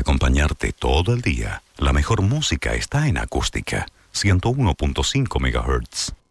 acompañarte todo el día, la mejor música está en Acústica 101.5 MHz.